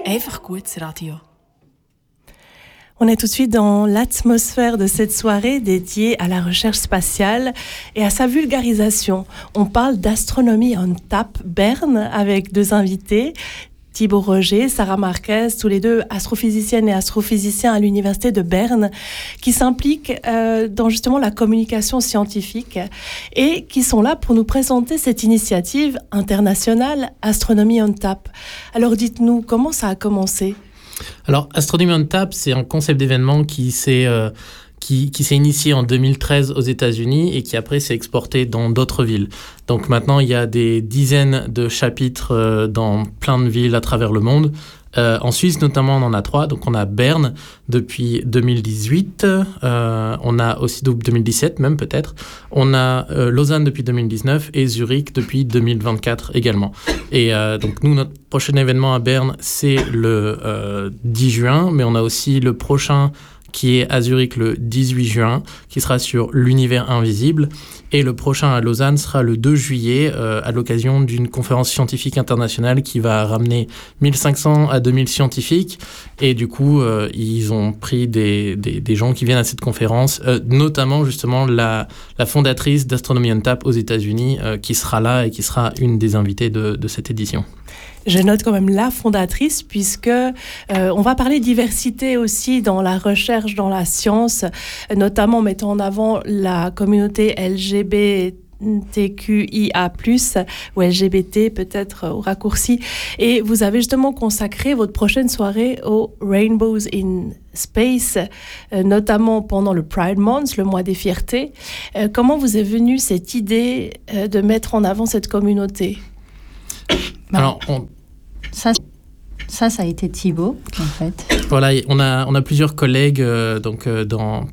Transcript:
Einfach gutes Radio. On est tout de suite dans l'atmosphère de cette soirée dédiée à la recherche spatiale et à sa vulgarisation. On parle d'astronomie on tap Berne avec deux invités, Thibaut Roger, Sarah Marquez, tous les deux astrophysiciennes et astrophysiciens à l'université de Berne, qui s'impliquent dans justement la communication scientifique et qui sont là pour nous présenter cette initiative internationale Astronomie on tap. Alors dites-nous, comment ça a commencé ? Alors, Astronomy on Tap, c'est un concept d'événement qui s'est initié en 2013 aux États-Unis et qui après s'est exporté dans d'autres villes. Donc maintenant, il y a des dizaines de chapitres dans plein de villes à travers le monde. En Suisse, notamment, on en a 3. Donc, on a Berne depuis 2018. On a aussi 2017, même peut-être. On a Lausanne depuis 2019 et Zurich depuis 2024 également. Et donc, nous, notre prochain événement à Berne, c'est le 10 juin. Mais on a aussi le prochain qui est à Zurich le 18 juin, qui sera sur l'univers invisible. Et le prochain à Lausanne sera le 2 juillet, à l'occasion d'une conférence scientifique internationale qui va ramener 1500 à 2000 scientifiques. Et du coup, ils ont pris des gens qui viennent à cette conférence, notamment justement la fondatrice d'Astronomy on Tap aux États-Unis, qui sera là et qui sera une des invitées de cette édition. Je note quand même la fondatrice puisque on va parler diversité aussi dans la recherche, dans la science, notamment mettant en avant la communauté LGBTQIA+, ou LGBT peut-être au raccourci. Et vous avez justement consacré votre prochaine soirée aux Rainbows in Space, notamment pendant le Pride Month, le mois des fiertés. Comment vous est venue cette idée de mettre en avant cette communauté ? Alors, ça a été Thibaut, en fait. Voilà, on a plusieurs collègues, dans